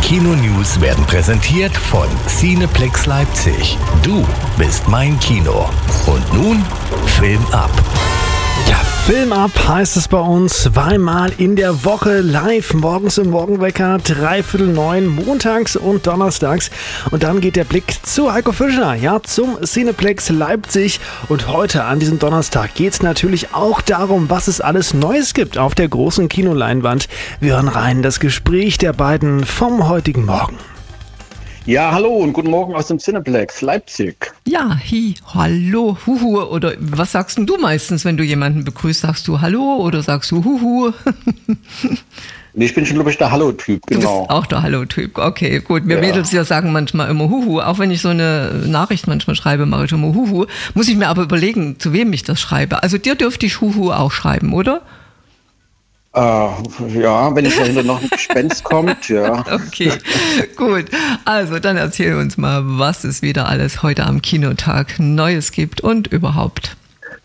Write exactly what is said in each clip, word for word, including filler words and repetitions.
Kino-News werden präsentiert von Cineplex Leipzig. Du bist mein Kino. Und nun Film ab. Ja, Film ab heißt es bei uns zweimal in der Woche live, morgens im Morgenwecker, dreiviertel neun, montags und donnerstags. Und dann geht der Blick zu Heiko Fischer, ja, zum Cineplex Leipzig. Und heute an diesem Donnerstag geht es natürlich auch darum, was es alles Neues gibt auf der großen Kinoleinwand. Wir hören rein in das Gespräch der beiden vom heutigen Morgen. Ja, hallo und guten Morgen aus dem Cineplex Leipzig. Ja, hi, hallo, huhu, oder was sagst denn du meistens, wenn du jemanden begrüßt? Sagst du Hallo oder sagst du Huhu? Nee, ich bin schon, glaube ich, der Hallo-Typ, genau. Du bist auch der Hallo-Typ, okay, gut. Wir ja. Mädels ja sagen manchmal immer Huhu, auch wenn ich so eine Nachricht manchmal schreibe, mache ich immer Huhu. Muss ich mir aber überlegen, zu wem ich das schreibe. Also dir dürfte ich Huhu auch schreiben, oder? Äh, ja, wenn jetzt dahinter noch ein Gespenst kommt, ja. Okay, gut. Also dann erzähl uns mal, was es wieder alles heute am Kinotag Neues gibt und überhaupt.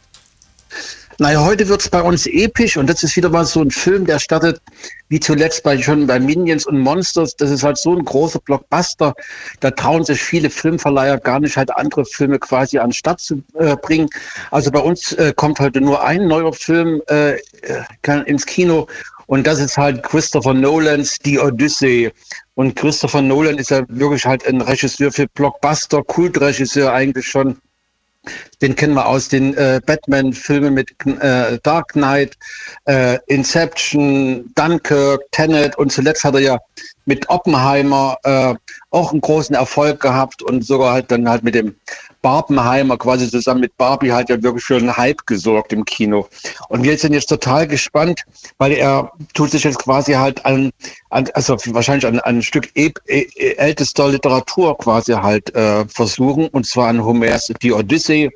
Naja, heute wird's bei uns episch und das ist wieder mal so ein Film, der startet wie zuletzt bei schon bei Minions und Monsters. Das ist halt so ein großer Blockbuster. Da trauen sich viele Filmverleiher gar nicht, halt andere Filme quasi an den Start zu äh, bringen. Also bei uns äh, kommt heute nur ein neuer Film äh, kann ins Kino und das ist halt Christopher Nolans Die Odyssee. Und Christopher Nolan ist ja wirklich halt ein Regisseur für Blockbuster, Kultregisseur eigentlich schon. Den kennen wir aus den äh, Batman-Filmen mit äh, Dark Knight, äh, Inception, Dunkirk, Tenet und zuletzt hat er ja mit Oppenheimer äh, auch einen großen Erfolg gehabt und sogar halt dann halt mit dem Barbenheimer quasi zusammen mit Barbie halt ja wirklich für einen Hype gesorgt im Kino. Und wir sind jetzt total gespannt, weil er tut sich jetzt quasi halt an, an also wahrscheinlich an, an ein Stück e- e- ältester Literatur quasi halt äh, versuchen, und zwar an Homers Die Odyssee.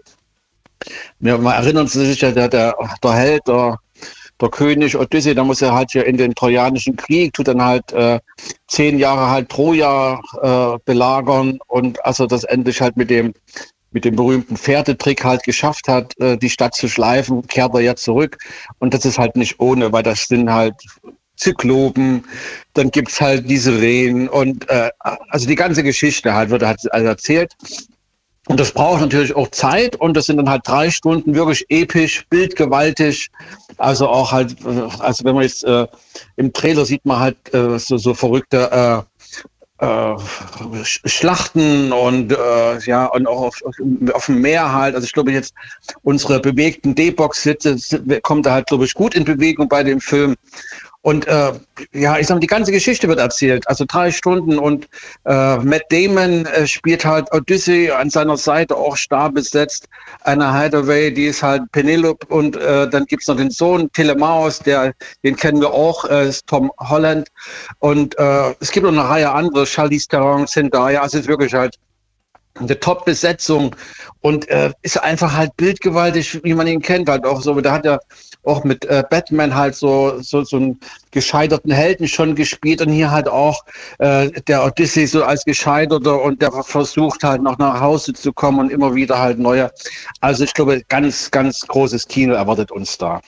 Wir mal erinnern Sie sich ja, der, der, der Held, der Der König Odyssee, da muss er halt hier in den Trojanischen Krieg, tut dann halt äh, zehn Jahre halt Troja äh, belagern und also das endlich halt mit dem mit dem berühmten Pferdetrick halt geschafft hat, äh, die Stadt zu schleifen, kehrt er ja zurück und das ist halt nicht ohne, weil das sind halt Zyklopen, dann gibt's halt diese Rehen und äh, also die ganze Geschichte halt wird halt also erzählt. Und das braucht natürlich auch Zeit und das sind dann halt drei Stunden wirklich episch, bildgewaltig. Also auch halt, also wenn man jetzt äh, im Trailer sieht man halt äh, so, so verrückte äh, äh, Schlachten und äh, ja und auch auf, auf dem Meer halt. Also ich glaube jetzt unsere bewegten D-Box-Sitze kommt da halt, glaube ich, gut in Bewegung bei dem Film. Und äh, ja, ich sag mal, die ganze Geschichte wird erzählt, also drei Stunden und äh, Matt Damon äh, spielt halt Odyssey, an seiner Seite auch starr besetzt, Anna Hathaway, die ist halt Penelope und äh, dann gibt's noch den Sohn Telemaus, der, den kennen wir auch, äh, ist Tom Holland und äh, es gibt noch eine Reihe andere, Charlize Theron, Zendaya, also es ist wirklich halt eine Top-Besetzung und äh, ist einfach halt bildgewaltig, wie man ihn kennt, halt auch so, da hat er auch mit äh, Batman halt so, so so einen gescheiterten Helden schon gespielt und hier halt auch äh, der Odyssey so als Gescheiterter und der versucht halt noch nach Hause zu kommen und immer wieder halt neue. Also ich glaube, ganz, ganz großes Kino erwartet uns da.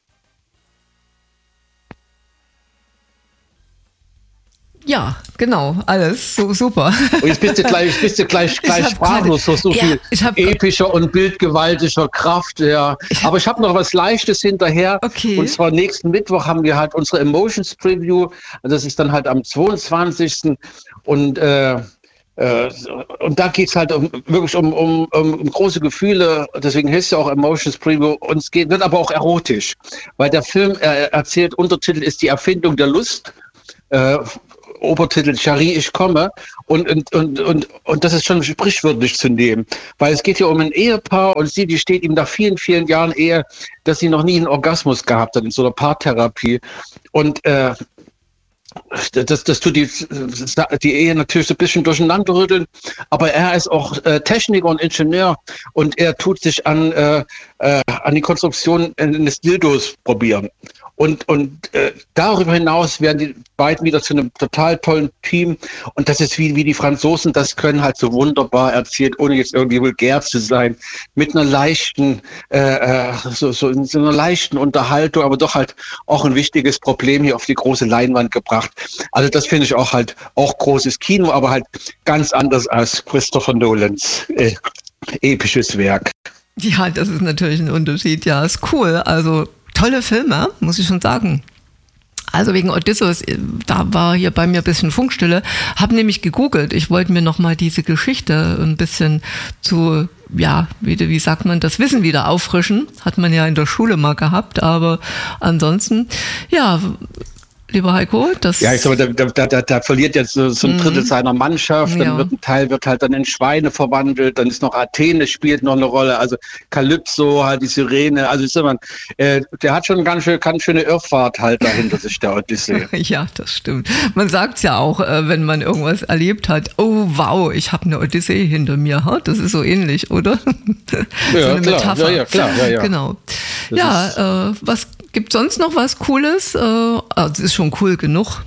Ja, genau, alles so super. Und jetzt bist du gleich, bist du gleich, gleich sprachlos, so, so viel ja, hab, epischer und bildgewaltiger Kraft. Ja. Ich Aber ich habe noch was Leichtes hinterher. Okay. Und zwar nächsten Mittwoch haben wir halt unsere Emotions Preview. Das ist dann halt am zweiundzwanzigsten Und äh, äh, und da geht's halt um, wirklich um, um, um große Gefühle. Deswegen heißt es ja auch Emotions Preview. Und es geht, wird aber auch erotisch, weil der Film äh, erzählt, Untertitel ist die Erfindung der Lust. Äh, Obertitel Cherie, ich komme und, und, und, und, und das ist schon sprichwörtlich zu nehmen, weil es geht ja um ein Ehepaar und sie, die steht ihm nach vielen, vielen Jahren Ehe, dass sie noch nie einen Orgasmus gehabt hat in so einer Paartherapie und äh, das, das tut die, die Ehe natürlich so ein bisschen durcheinander rütteln, aber er ist auch äh, Techniker und Ingenieur und er tut sich an, äh, äh, an die Konstruktion eines Dildos probieren. Und, und äh, darüber hinaus werden die beiden wieder zu einem total tollen Team. Und das ist wie, wie die Franzosen das können, halt so wunderbar erzählt, ohne jetzt irgendwie vulgär zu sein, mit einer leichten, äh, so, so, so einer leichten Unterhaltung, aber doch halt auch ein wichtiges Problem hier auf die große Leinwand gebracht. Also das finde ich auch halt auch großes Kino, aber halt ganz anders als Christopher Nolans äh, episches Werk. Ja, das ist natürlich ein Unterschied. Ja, ist cool. Also tolle Filme, muss ich schon sagen. Also wegen Odysseus, da war hier bei mir ein bisschen Funkstille. Habe nämlich gegoogelt. Ich wollte mir nochmal diese Geschichte ein bisschen zu, ja, wie, wie sagt man, das Wissen wieder auffrischen. Hat man ja in der Schule mal gehabt. Aber ansonsten, ja, lieber Heiko, das... Ja, ich sag mal, da, da, da, da verliert jetzt so, so ein Drittel mhm. seiner Mannschaft, dann ja. wird ein Teil wird halt dann in Schweine verwandelt, dann ist noch Athene, spielt noch eine Rolle, also Kalypso, halt die Sirene, also ich sag mal, äh, der hat schon eine ganz, schön, ganz schöne Irrfahrt halt dahinter sich, der Odyssee. Ja, das stimmt. Man sagt's ja auch, äh, wenn man irgendwas erlebt hat, oh wow, ich habe eine Odyssee hinter mir, ha? Das ist so ähnlich, oder? So ja, eine klar. Metapher. Ja, ja, klar, ja, ja. Genau. Das ja, äh, was gibt sonst noch was Cooles? Äh, also es ist schon cool genug.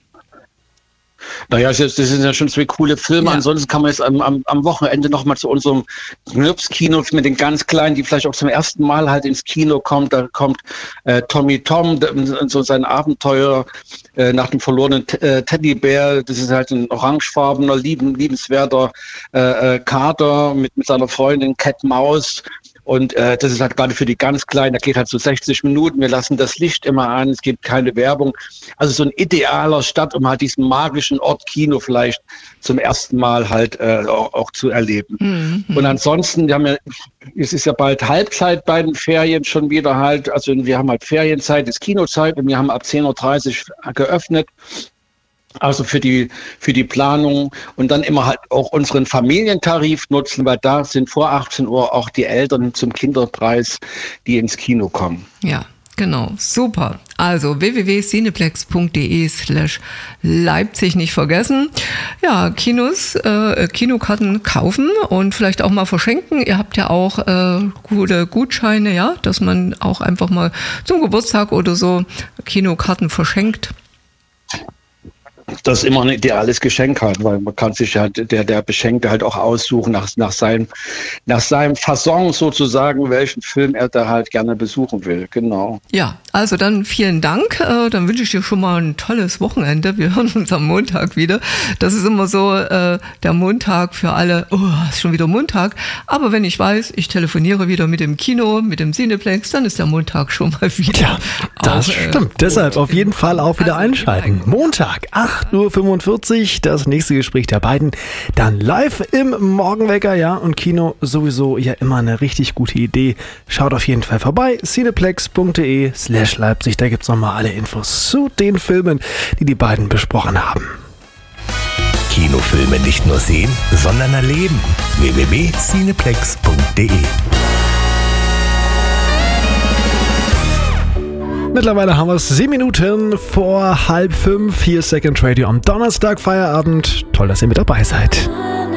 Naja, das sind ja schon zwei coole Filme. Ja. Ansonsten kann man jetzt am, am, am Wochenende nochmal zu unserem Knirps-Kino mit den ganz Kleinen, die vielleicht auch zum ersten Mal halt ins Kino kommt. Da kommt äh, Tommy Tom, so sein Abenteuer äh, nach dem verlorenen T- äh, Teddybär. Das ist halt ein orangefarbener, lieben, liebenswerter äh, äh, Kater mit, mit seiner Freundin Cat Maus. Und äh, das ist halt gerade für die ganz Kleinen, da geht halt so sechzig Minuten, wir lassen das Licht immer an, es gibt keine Werbung. Also so ein idealer Start, um halt diesen magischen Ort Kino vielleicht zum ersten Mal halt äh, auch, auch zu erleben. Mhm. Und ansonsten, wir haben ja, es ist ja bald Halbzeit bei den Ferien schon wieder halt, also wir haben halt Ferienzeit, ist Kinozeit und wir haben ab zehn Uhr dreißig geöffnet. Also für die, für die Planung und dann immer halt auch unseren Familientarif nutzen, weil da sind vor achtzehn Uhr auch die Eltern zum Kinderpreis, die ins Kino kommen. Ja, genau. Super. Also w w w punkt cineplex punkt d e slash Leipzig nicht vergessen. Ja, Kinos, äh, Kinokarten kaufen und vielleicht auch mal verschenken. Ihr habt ja auch äh, gute Gutscheine, ja, dass man auch einfach mal zum Geburtstag oder so Kinokarten verschenkt. Das ist immer ein ideales Geschenk halt, weil man kann sich halt, der, der Beschenkte halt auch aussuchen nach, nach seinem, nach seinem Fasson sozusagen, welchen Film er da halt gerne besuchen will, genau. Ja, also dann vielen Dank, äh, dann wünsche ich dir schon mal ein tolles Wochenende, wir hören uns am Montag wieder. Das ist immer so, äh, der Montag für alle, oh, ist schon wieder Montag, aber wenn ich weiß, ich telefoniere wieder mit dem Kino, mit dem Cineplex, dann ist der Montag schon mal wieder. Ja, das auch, stimmt, äh, deshalb auf jeden Fall auch wieder also einschalten. Montag, acht Uhr fünfundvierzig, das nächste Gespräch der beiden, dann live im Morgenwecker, ja, und Kino sowieso ja immer eine richtig gute Idee. Schaut auf jeden Fall vorbei, cineplex punkt d e slash Leipzig, da gibt's nochmal alle Infos zu den Filmen, die die beiden besprochen haben. Kinofilme nicht nur sehen, sondern erleben. w w w punkt cineplex punkt d e Mittlerweile haben wir es sieben Minuten vor halb fünf. Hier ist Second Radio am Donnerstag Feierabend. Toll, dass ihr mit dabei seid.